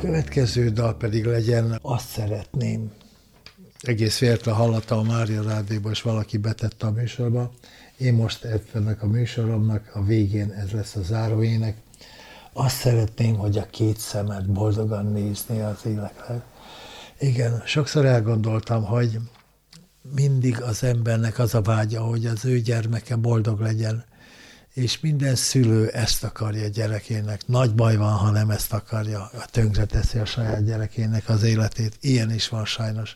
következő dal pedig legyen Azt szeretném. Egész véletlen hallottam a Mária Rádióban, és valaki betette a műsorba. Én most ennek a műsoromnak a végén ez lesz a záróének. Azt szeretném, hogy a két szemed boldogan nézné az életre. Igen, sokszor elgondoltam, hogy mindig az embernek az a vágya, hogy az ő gyermeke boldog legyen, és minden szülő ezt akarja a gyerekének. Nagy baj van, ha nem ezt akarja, tönkreteszi a saját gyerekének az életét. Ilyen is van sajnos.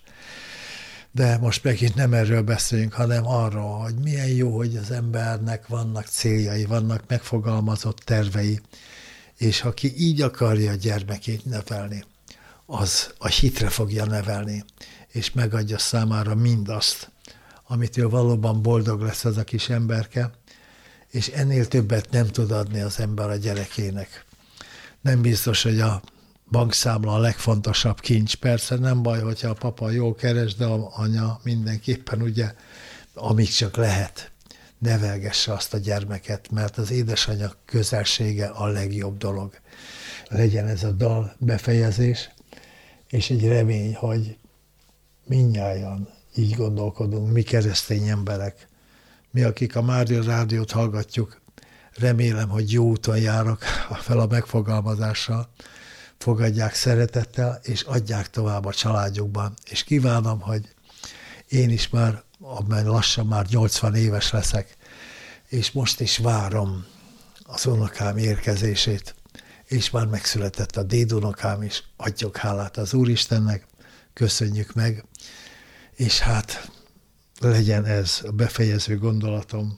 De most megint nem erről beszélünk, hanem arról, hogy milyen jó, hogy az embernek vannak céljai, vannak megfogalmazott tervei, és aki így akarja a gyermekét nevelni, az a hitre fogja nevelni, és megadja számára mindazt, amitől valóban boldog lesz az a kis emberke, és ennél többet nem tud adni az ember a gyerekének. Nem biztos, hogy a bankszámla a legfontosabb kincs. Persze nem baj, hogyha a papa jól keres, de a anya mindenképpen ugye, amíg csak lehet, nevelgesse azt a gyermeket, mert az édesanyja közelsége a legjobb dolog. Legyen ez a dal befejezés, és egy remény, hogy mindnyájan így gondolkodunk, mi keresztény emberek, mi, akik a Mária Rádiót hallgatjuk, remélem, hogy jó úton járok fel a megfogalmazással, fogadják szeretettel, és adják tovább a családjukban. És kívánom, hogy én is már, lassan már 80 éves leszek, és most is várom az unokám érkezését, és már megszületett a dédunokám is, adjuk hálát az Úristennek, köszönjük meg, és hát legyen ez a befejező gondolatom,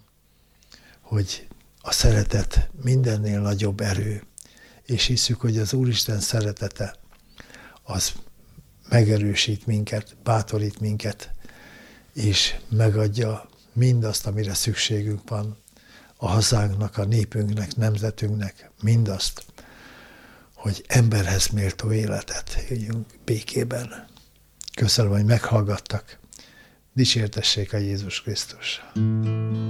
hogy a szeretet mindennél nagyobb erő, és hiszük, hogy az Úristen szeretete az megerősít minket, bátorít minket, és megadja mindazt, amire szükségünk van a hazánknak, a népünknek, nemzetünknek, mindazt, hogy emberhez méltó életet éljünk békében. Köszönöm, hogy meghallgattak. Dicsértessék a Jézus Krisztus!